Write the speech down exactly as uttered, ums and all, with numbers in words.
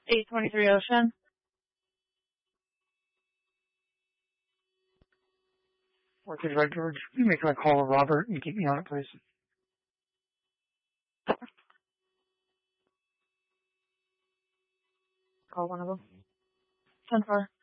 eight twenty-three Ocean. Orchid Red George, you make my call to Robert and keep me on it, please. Call one of them. ten four.